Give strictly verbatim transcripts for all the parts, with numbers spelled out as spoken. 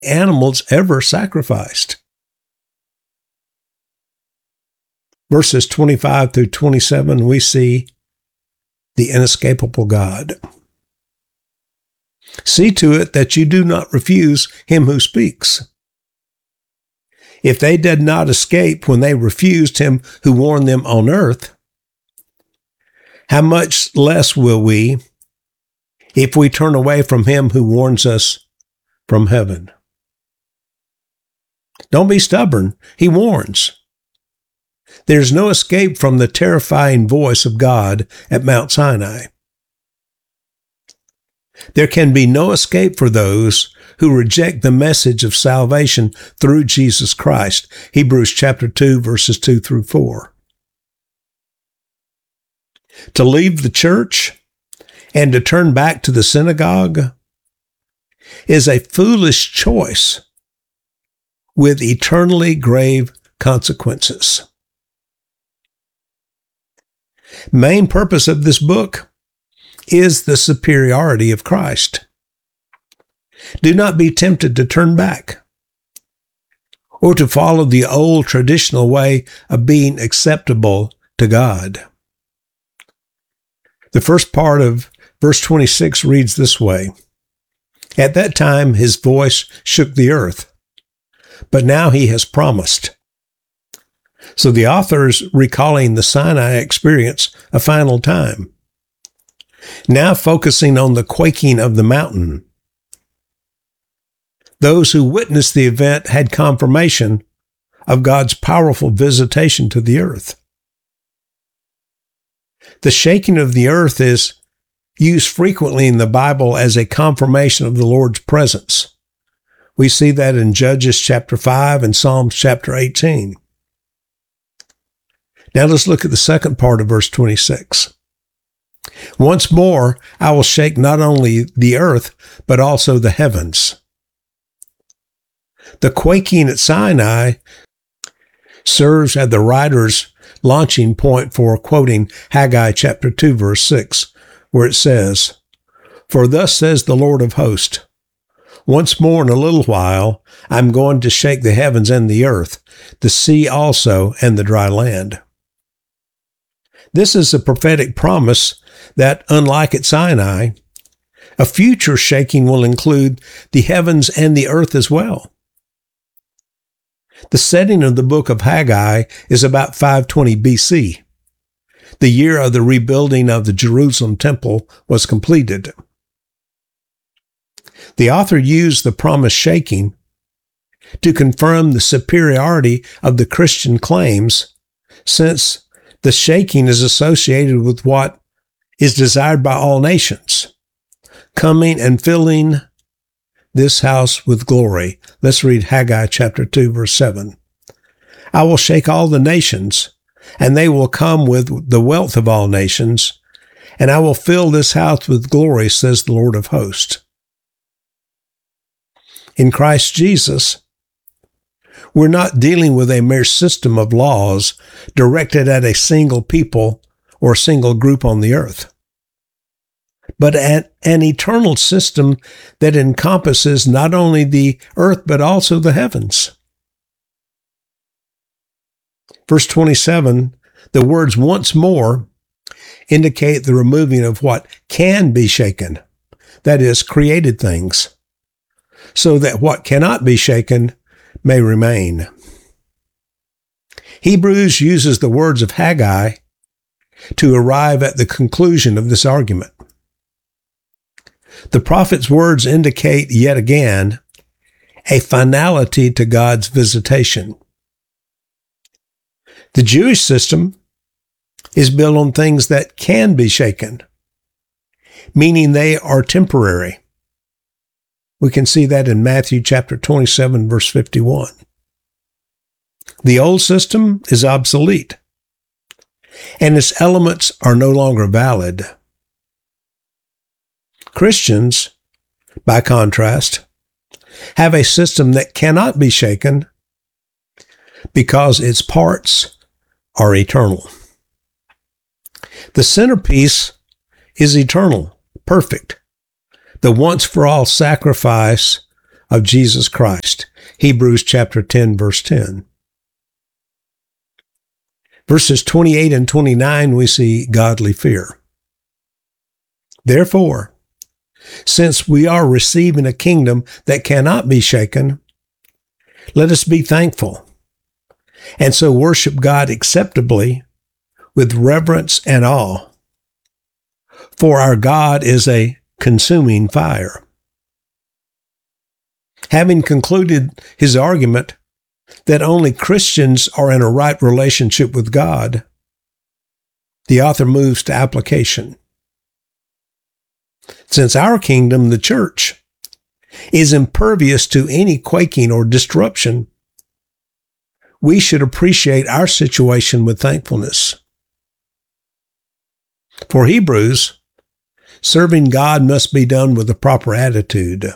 animals ever sacrificed. Verses twenty-five through twenty-seven, we see the inescapable God. See to it that you do not refuse him who speaks. If they did not escape when they refused him who warned them on earth, how much less will we if we turn away from him who warns us from heaven? Don't be stubborn. He warns. There's no escape from the terrifying voice of God at Mount Sinai. There can be no escape for those who reject the message of salvation through Jesus Christ. Hebrews chapter two, verses two through four. To leave the church and to turn back to the synagogue is a foolish choice with eternally grave consequences. Main purpose of this book is the superiority of Christ. Do not be tempted to turn back or to follow the old traditional way of being acceptable to God. The first part of verse twenty-six reads this way: At that time his voice shook the earth, but now he has promised. So the author is recalling the Sinai experience a final time, now focusing on the quaking of the mountain. Those who witnessed the event had confirmation of God's powerful visitation to the earth. The shaking of the earth is used frequently in the Bible as a confirmation of the Lord's presence. We see that in Judges chapter five and Psalms chapter eighteen. Now let's look at the second part of verse twenty-six. Once more, I will shake not only the earth, but also the heavens. The quaking at Sinai serves as the writer's launching point for quoting Haggai chapter two, verse six, where it says, For thus says the Lord of hosts, once more in a little while, I'm going to shake the heavens and the earth, the sea also, and the dry land. This is a prophetic promise that, unlike at Sinai, a future shaking will include the heavens and the earth as well. The setting of the book of Haggai is about five twenty B C. The year of the rebuilding of the Jerusalem temple was completed. The author used the promised shaking to confirm the superiority of the Christian claims, since the shaking is associated with what is desired by all nations, coming and filling this house with glory. Let's read Haggai chapter two, verse seven. I will shake all the nations, and they will come with the wealth of all nations, and I will fill this house with glory, says the Lord of hosts. In Christ Jesus, we're not dealing with a mere system of laws directed at a single people or a single group on the earth, but at an eternal system that encompasses not only the earth, but also the heavens. Verse twenty-seven, the words once more indicate the removing of what can be shaken, that is, created things, so that what cannot be shaken may remain. Hebrews uses the words of Haggai to arrive at the conclusion of this argument. The prophet's words indicate yet again a finality to God's visitation. The Jewish system is built on things that can be shaken, meaning they are temporary. We can see that in Matthew chapter twenty-seven, verse fifty-one. The old system is obsolete, and its elements are no longer valid. Christians, by contrast, have a system that cannot be shaken because its parts are eternal. The centerpiece is eternal, perfect, the once-for-all sacrifice of Jesus Christ. Hebrews chapter ten, verse ten. Verses twenty-eight and twenty-nine, we see godly fear. Therefore, since we are receiving a kingdom that cannot be shaken, let us be thankful, and so worship God acceptably with reverence and awe. For our God is a consuming fire. Having concluded his argument that only Christians are in a right relationship with God, the author moves to application. Since our kingdom, the church, is impervious to any quaking or disruption, we should appreciate our situation with thankfulness. For Hebrews, serving God must be done with a proper attitude.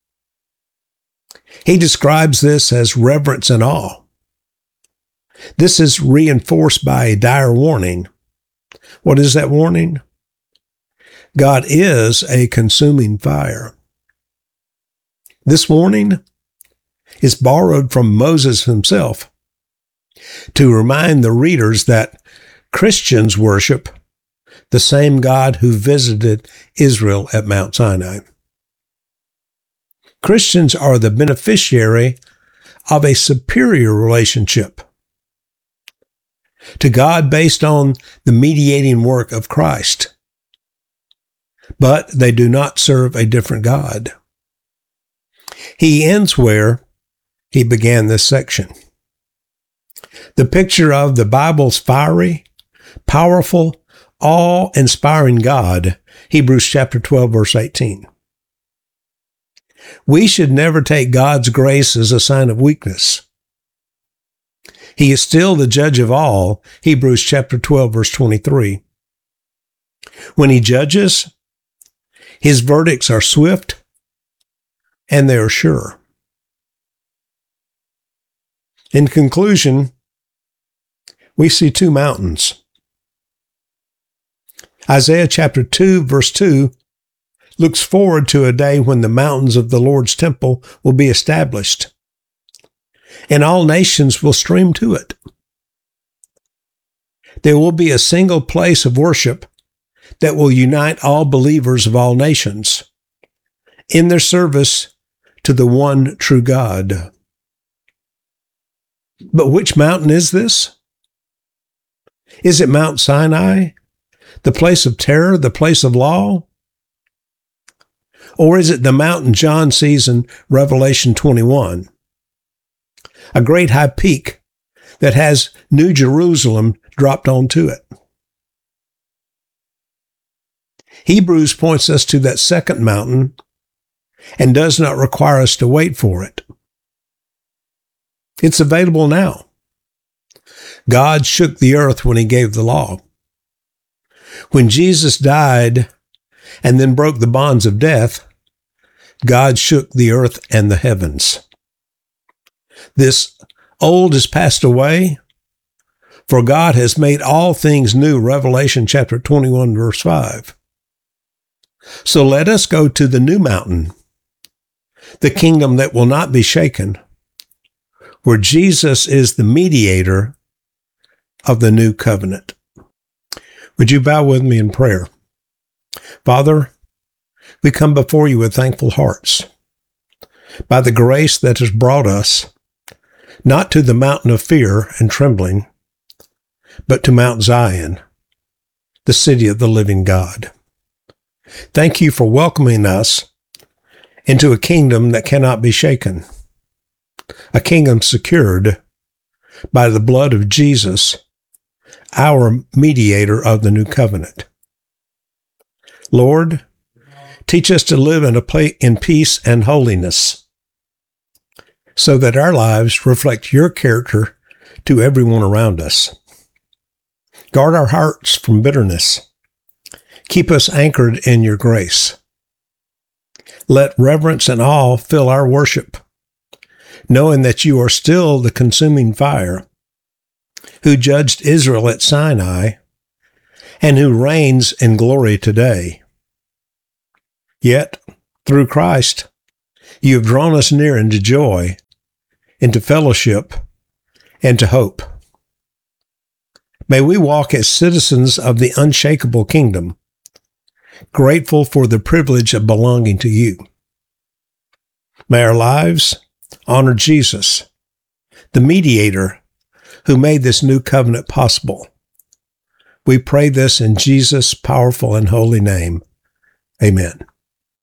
He describes this as reverence and awe. This is reinforced by a dire warning. What is that warning? God is a consuming fire. This warning is borrowed from Moses himself to remind the readers that Christians worship the same God who visited Israel at Mount Sinai. Christians are the beneficiary of a superior relationship to God based on the mediating work of Christ. But they do not serve a different God. He ends where he began this section. The picture of the Bible's fiery, powerful, awe-inspiring God, Hebrews chapter twelve, verse eighteen. We should never take God's grace as a sign of weakness. He is still the judge of all, Hebrews chapter twelve, verse twenty-three. When he judges, his verdicts are swift and they are sure. In conclusion, we see two mountains. Isaiah chapter two, verse two looks forward to a day when the mountains of the Lord's temple will be established, and all nations will stream to it. There will be a single place of worship that will unite all believers of all nations in their service to the one true God. But which mountain is this? Is it Mount Sinai, the place of terror, the place of law? Or is it the mountain John sees in Revelation twenty-one, a great high peak that has New Jerusalem dropped onto it? Hebrews points us to that second mountain and does not require us to wait for it. It's available now. God shook the earth when he gave the law. When Jesus died and then broke the bonds of death, God shook the earth and the heavens. This old has passed away, for God has made all things new, Revelation chapter twenty-one, verse five. So let us go to the new mountain, the kingdom that will not be shaken, where Jesus is the mediator of the new covenant. Would you bow with me in prayer? Father, we come before you with thankful hearts. By the grace that has brought us, not to the mountain of fear and trembling, but to Mount Zion, the city of the living God. Thank you for welcoming us into a kingdom that cannot be shaken, a kingdom secured by the blood of Jesus, our mediator of the new covenant. Lord, teach us to live in a pla- in peace and holiness, so that our lives reflect your character to everyone around us. Guard our hearts from bitterness. Keep us anchored in your grace. Let reverence and awe fill our worship, knowing that you are still the consuming fire, who judged Israel at Sinai, and who reigns in glory today. Yet, through Christ, You have drawn us near into joy, into fellowship, and to hope. May we walk as citizens of the unshakable kingdom, grateful for the privilege of belonging to you. May our lives honor Jesus, the mediator who made this new covenant possible. We pray this in Jesus' powerful and holy name. Amen.